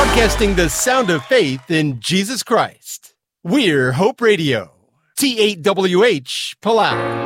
Broadcasting the sound of faith in Jesus Christ. We're Hope Radio. T8WH, Palau.